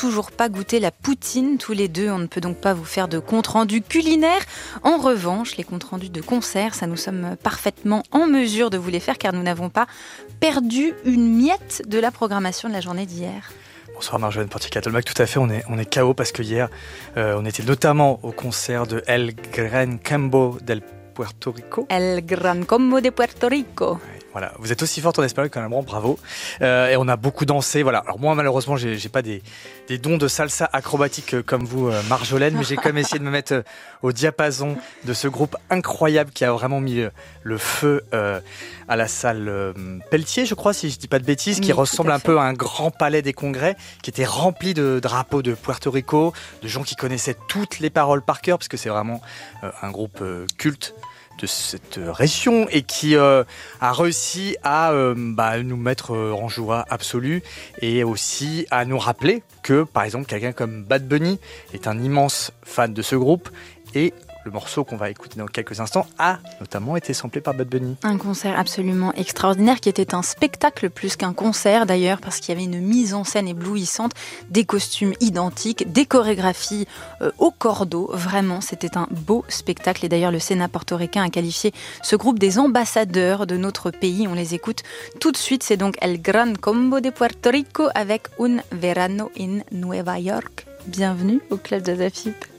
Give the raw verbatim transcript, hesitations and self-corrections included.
toujours pas goûté la poutine tous les deux. On ne peut donc pas vous faire de compte-rendu culinaire. En revanche, les comptes-rendus de concert, ça nous sommes parfaitement en mesure de vous les faire car nous n'avons pas perdu une miette de la programmation de la journée d'hier. Bonsoir Marjolaine Porticat-Tolmac, tout à fait, on est, on est K O parce que hier, euh, on était notamment au concert de El Gran Combo del Puerto Rico. El Gran Combo de Puerto Rico. Voilà, vous êtes aussi forte en espagnol qu'en allemand, bravo. Euh, et on a beaucoup dansé, voilà. Alors moi, malheureusement, j'ai, j'ai pas des, des dons de salsa acrobatique comme vous, euh, Marjolaine, mais j'ai quand même essayé de me mettre euh, au diapason de ce groupe incroyable qui a vraiment mis euh, le feu euh, à la salle euh, Pelletier, je crois, si je dis pas de bêtises, qui oui, ressemble un peu à un grand palais des congrès, qui était rempli de drapeaux de Puerto Rico, de gens qui connaissaient toutes les paroles par cœur, parce que c'est vraiment euh, un groupe euh, culte de cette région et qui euh, a réussi à euh, bah, nous mettre euh, en joie absolue et aussi à nous rappeler que par exemple quelqu'un comme Bad Bunny est un immense fan de ce groupe et le morceau qu'on va écouter dans quelques instants a notamment été samplé par Bad Bunny. Un concert absolument extraordinaire qui était un spectacle plus qu'un concert d'ailleurs parce qu'il y avait une mise en scène éblouissante, des costumes identiques, des chorégraphies euh, au cordeau. Vraiment, c'était un beau spectacle et d'ailleurs le Sénat portoricain a qualifié ce groupe des ambassadeurs de notre pays. On les écoute tout de suite. C'est donc El Gran Combo de Puerto Rico avec Un Verano in Nueva York. Bienvenue au Club de Zafip.